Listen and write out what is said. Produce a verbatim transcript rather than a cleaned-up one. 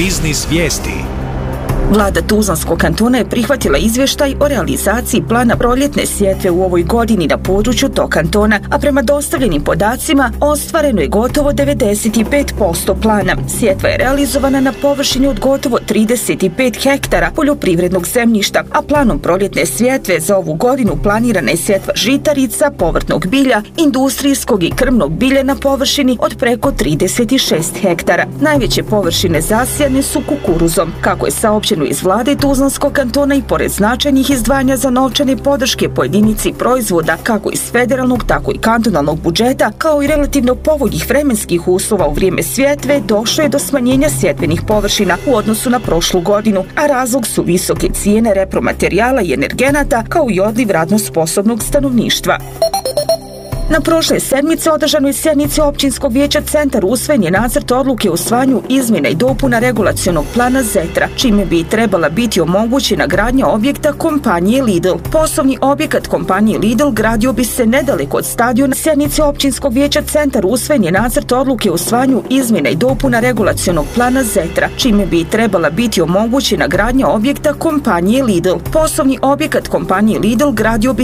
Biznis vijesti. Vlada Tuzlanskog kantona je prihvatila izvještaj o realizaciji plana proljetne sjetve u ovoj godini na području tog kantona, a prema dostavljenim podacima ostvareno je gotovo devedeset pet posto plana. Sjetva je realizovana na površini od gotovo trideset pet hektara poljoprivrednog zemljišta, a planom proljetne sjetve za ovu godinu planirana je sjetva žitarica, povrtnog bilja, industrijskog i krmnog bilja na površini od preko trideset šest hektara. Najveće površine zasijane su kukuruzom. Kako je saopćeno iz vlade Tuzlanskog kantona, i pored značajnih izdvajanja za novčane podrške po jedinici proizvoda kako iz federalnog tako i kantonalnog budžeta, kao i relativno povoljnih vremenskih uslova u vrijeme sjetve, došlo je do smanjenja sjetvenih površina u odnosu na prošlu godinu, a razlog su visoke cijene repromaterijala i energenata, kao i odliv radno sposobnog stanovništva. Na prošle sedmice održanoj sjednici Općinskog vijeća Centar usvojen je nacrt odluke o usvajanju izmjena i dopuna regulacionog plana Zetra, čime bi trebala biti omogućena gradnja objekta kompanije Lidl. Poslovni objekat kompanije Lidl gradio bi se nedaleko od stadiona. Na sjednici Općinskog vijeća Centar usvojen je nacrt odluke o usvajanju izmjena i dopuna regulacionog plana Zetra, čime bi trebala biti omogućena gradnja objekta kompanije Lidl. Poslovni objekat kompanije Lidl gradio bi